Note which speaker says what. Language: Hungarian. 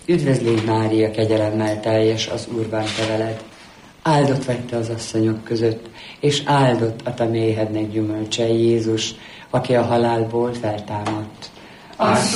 Speaker 1: Üdvözlégy Mária, kegyelemmel teljes, az Úr van te veled. Áldott vagy te az asszonyok között, és áldott a te méhednek gyümölcse, Jézus, aki a halálból feltámadt.
Speaker 2: A